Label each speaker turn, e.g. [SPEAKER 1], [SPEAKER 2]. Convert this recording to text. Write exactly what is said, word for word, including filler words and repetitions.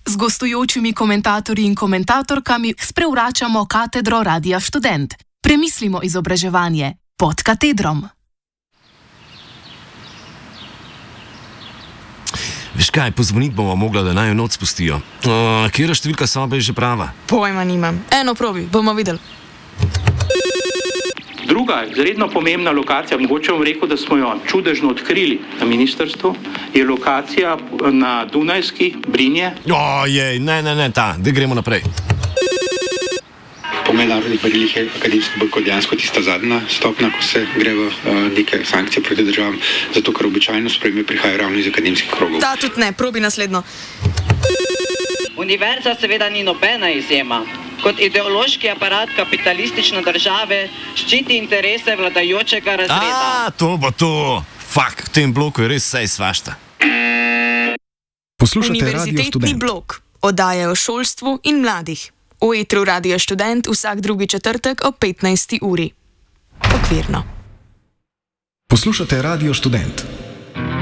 [SPEAKER 1] Z gostujočimi komentatorji in komentatorkami sprevračamo katedro Radia Študent. Premislimo izobraževanje pod katedrom.
[SPEAKER 2] Veš kaj, pozvoniti bomo mogla, da naj jo noč spustijo. Uh, Kjera številka sobe je že prava?
[SPEAKER 3] Pojma nimam. Eno probi, bomo videli.
[SPEAKER 4] Druga, izredno pomembna lokacija, mogoče bom rekel, da smo jo čudežno odkrili na ministrstvu, je lokacija na Dunajski, Brinje.
[SPEAKER 2] Ojej, ne, ne, ne, ta, da gremo naprej.
[SPEAKER 5] Po mednarodnih merilih je akademski bojkot dejansko tista zadnja stopnja, ko se gre v uh, neke sankcije proti državam, zato ker običajno sprejme prihaja ravno iz akademskih krogov.
[SPEAKER 3] Ta tudi ne, probi naslednjo.
[SPEAKER 6] Univerza seveda ni nobena izjema. Kot ideološki aparat kapitalistične države ščiti interese vladajočega razreda.
[SPEAKER 2] A, to bo to. Fak, v tem bloku je res vse svašta.
[SPEAKER 7] Poslušate Radio Študent.
[SPEAKER 3] Univerzitetni blok. Oddaje o šolstvu in mladih. V etru Radio Študent vsak drugi četrtek ob petnajsti uri. Okvirno.
[SPEAKER 7] Poslušate Radio Študent.